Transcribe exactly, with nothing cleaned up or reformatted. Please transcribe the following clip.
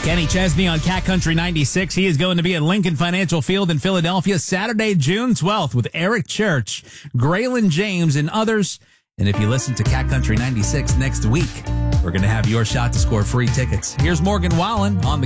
Kenny Chesney on Cat Country ninety-six. He is going to be at Lincoln Financial Field in Philadelphia Saturday, June twelfth with Eric Church, Graylin James, and others. And if you listen to Cat Country ninety-six next week, we're going to have your shot to score free tickets. Here's Morgan Wallen on the